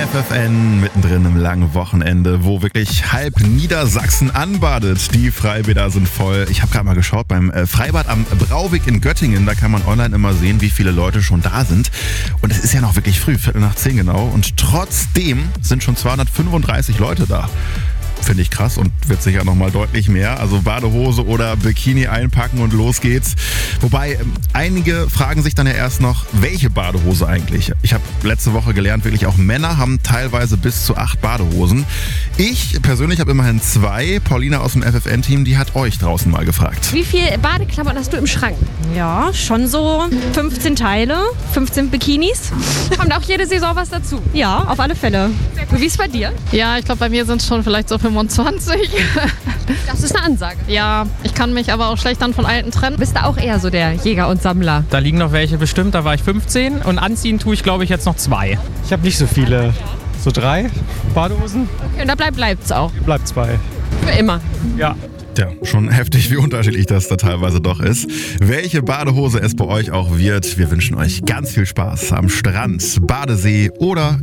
FFN mittendrin im langen Wochenende, wo wirklich halb Niedersachsen anbadet. Die Freibäder sind voll. Ich habe gerade mal geschaut beim Freibad am Brauweg in Göttingen. Da kann man online immer sehen, wie viele Leute schon da sind. Und es ist ja noch wirklich früh, 9:15 genau. Und trotzdem sind schon 235 Leute da. Finde ich krass und wird sicher nochmal deutlich mehr. Also Badehose oder Bikini einpacken und los geht's. Wobei, einige fragen sich dann ja erst noch, welche Badehose eigentlich? Ich habe letzte Woche gelernt, wirklich auch Männer haben teilweise bis zu 8 Badehosen. Ich persönlich habe immerhin 2. Paulina aus dem FFN-Team, die hat euch draußen mal gefragt. Wie viel Badeklamotten hast du im Schrank? Ja, schon so 15 Teile, 15 Bikinis. Kommt auch jede Saison was dazu? Ja, auf alle Fälle. Wie ist bei dir? Ja, ich glaube, bei mir sind es schon vielleicht so 25. Das ist eine Ansage. Ja, ich kann mich aber auch schlecht dann von alten trennen. Bist du auch eher so der Jäger und Sammler? Da liegen noch welche bestimmt, da war ich 15 und anziehen tue ich glaube ich jetzt noch 2. Ich habe nicht so viele. So 3 Badehosen? Okay, und da bleibt's auch. Bleibt 2. Für immer. Ja. Tja, schon heftig, wie unterschiedlich das da teilweise doch ist. Welche Badehose es bei euch auch wird, wir wünschen euch ganz viel Spaß am Strand, Badesee oder